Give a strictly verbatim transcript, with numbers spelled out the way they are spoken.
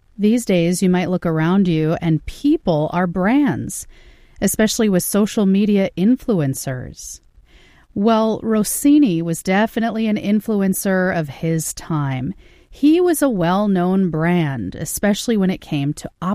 These days, you might look around you and people are brands, especially with social media influencers. Well, Rossini was definitely an influencer of his time. He was a well-known brand, especially when it came to